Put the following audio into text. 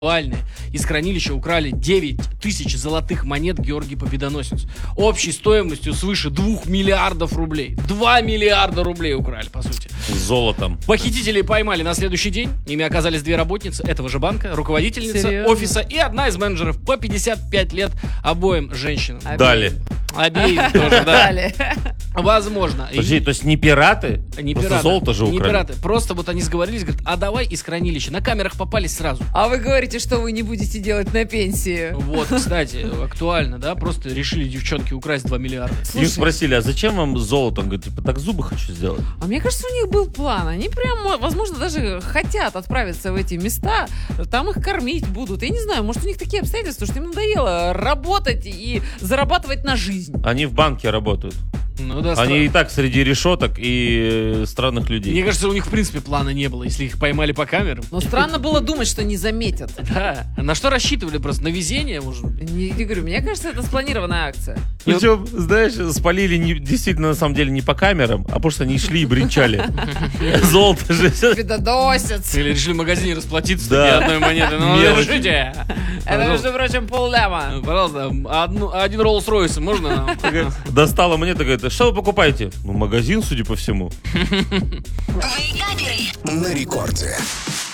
Из хранилища украли 9 тысяч золотых монет Георгий Победоносец. Общей стоимостью свыше 2 миллиардов рублей. 2 миллиарда рублей украли, по сути. С золотом. Похитителей поймали на следующий день. Ими оказались 2 работницы этого же банка, руководительница Серьезно? офиса и одна из менеджеров по 55 лет обоим женщинам. Дали. Обеим тоже, да. Дали. Возможно. Подожди, то есть не пираты? Не Просто пираты. золото же Не украли. пираты. Просто вот они сговорились, говорят, а давай из хранилища. На камерах попались сразу. А вы говорите, что вы не будете делать на пенсии. Вот, кстати, актуально, да? Просто решили девчонки украсть 2 миллиарда. Их спросили, а зачем вам золото? Он говорит, типа, так зубы хочу сделать. А мне кажется, у них был план. Они прям, возможно, даже хотят отправиться в эти места. Там их кормить будут. Я не знаю, может, у них такие обстоятельства, что им надоело работать и зарабатывать на жизнь. Они в банке работают. Ну да, Они и так среди решеток и странных людей. Мне кажется, у них в принципе плана не было, если их поймали по камерам. Но странно было думать, что не заметят. Да. На что рассчитывали просто? На везение, может быть? Не говорю, мне кажется, это спланированная акция. Причем, знаешь, спалили действительно, на самом деле, не по камерам, а потому что они шли и бренчали. Золото же. Победоносец. Или решили в магазине расплатиться Да. одной монетой. Ну, Мелочь. держите. Это, между прочим, полляма. Пожалуйста, один Роллс-Ройс можно? Достала мне, такая, что вы покупаете? Ну, магазин, судя по всему. На рекорде.